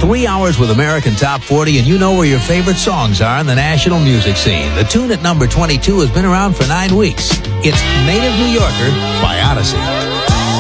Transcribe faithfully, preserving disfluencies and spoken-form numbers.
Three hours with American Top forty, and you know where your favorite songs are in the national music scene. The tune at number twenty-two has been around for nine weeks. It's Native New Yorker by Odyssey.